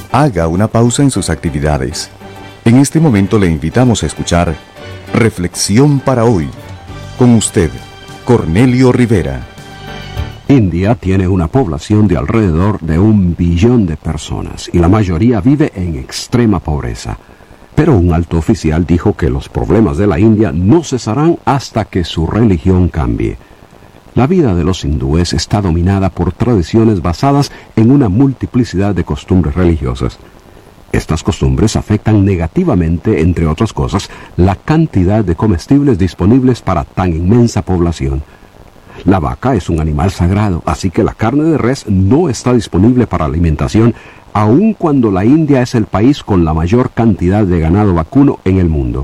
haga una pausa en sus actividades. En este momento le invitamos a escuchar Reflexión para hoy. Con usted, Cornelio Rivera. India tiene una población de alrededor de 1 billón de personas y la mayoría vive en extrema pobreza. Pero un alto oficial dijo que los problemas de la India no cesarán hasta que su religión cambie. La vida de los hindúes está dominada por tradiciones basadas en una multiplicidad de costumbres religiosas. Estas costumbres afectan negativamente, entre otras cosas, la cantidad de comestibles disponibles para tan inmensa población. La vaca es un animal sagrado, así que la carne de res no está disponible para alimentación, aun cuando la India es el país con la mayor cantidad de ganado vacuno en el mundo.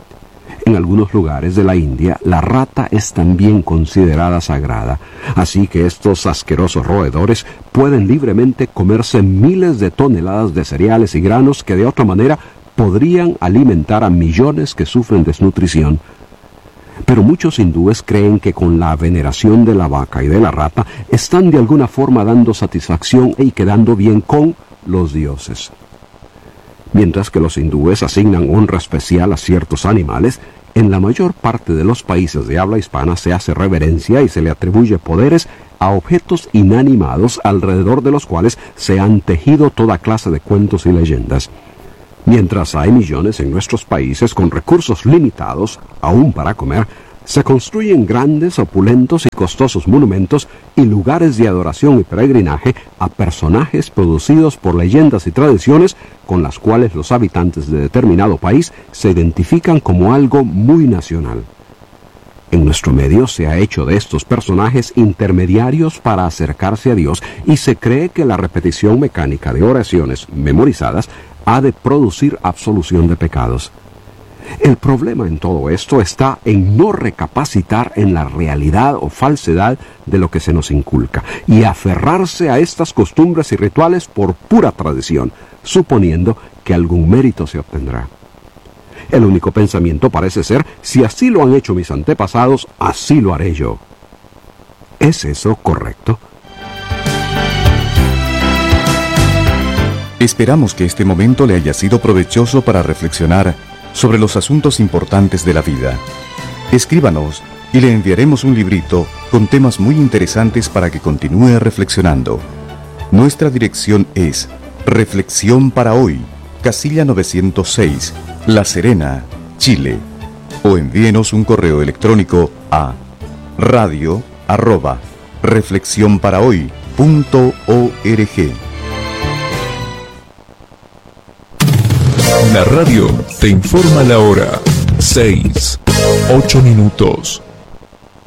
En algunos lugares de la India, la rata es también considerada sagrada, así que estos asquerosos roedores pueden libremente comerse miles de toneladas de cereales y granos que de otra manera podrían alimentar a millones que sufren desnutrición. Pero muchos hindúes creen que con la veneración de la vaca y de la rata están de alguna forma dando satisfacción y quedando bien con los dioses. Mientras que los hindúes asignan honra especial a ciertos animales, en la mayor parte de los países de habla hispana se hace reverencia y se le atribuye poderes a objetos inanimados alrededor de los cuales se han tejido toda clase de cuentos y leyendas. Mientras hay millones en nuestros países con recursos limitados, aún para comer, se construyen grandes, opulentos y costosos monumentos y lugares de adoración y peregrinaje a personajes producidos por leyendas y tradiciones con las cuales los habitantes de determinado país se identifican como algo muy nacional. En nuestro medio se ha hecho de estos personajes intermediarios para acercarse a Dios y se cree que la repetición mecánica de oraciones memorizadas ha de producir absolución de pecados. El problema en todo esto está en no recapacitar en la realidad o falsedad de lo que se nos inculca y aferrarse a estas costumbres y rituales por pura tradición, suponiendo que algún mérito se obtendrá. El único pensamiento parece ser: si así lo han hecho mis antepasados, así lo haré yo. ¿Es eso correcto? Esperamos que este momento le haya sido provechoso para reflexionar sobre los asuntos importantes de la vida. Escríbanos y le enviaremos un librito con temas muy interesantes para que continúe reflexionando. Nuestra dirección es Reflexión para Hoy, Casilla 906, La Serena, Chile. O envíenos un correo electrónico a radio@reflexionparahoy.org. La radio te informa la hora. 6:08.